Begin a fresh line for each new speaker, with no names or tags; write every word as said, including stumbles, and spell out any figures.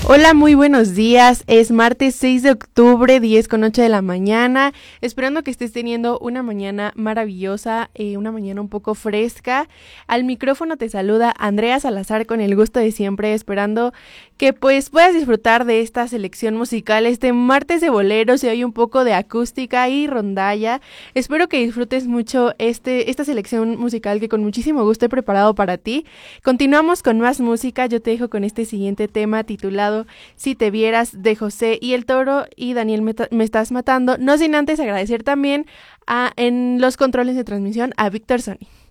Hola, muy buenos días. Es martes seis de octubre, diez con ocho de la mañana. Esperando que estés teniendo una mañana maravillosa, eh, una mañana un poco fresca. Al micrófono te saluda Andrea Salazar con el gusto de siempre, esperando que pues puedas disfrutar de esta selección musical. Este martes de boleros y hay un poco de acústica y rondalla. Espero que disfrutes mucho este, esta selección musical que con muchísimo gusto he preparado para ti. Continuamos con más música. Yo te dejo con este siguiente tema titulado Si te vieras, de José y el Toro y Daniel me, me estás matando, no sin antes agradecer también a, en los controles de transmisión a Víctor Sony.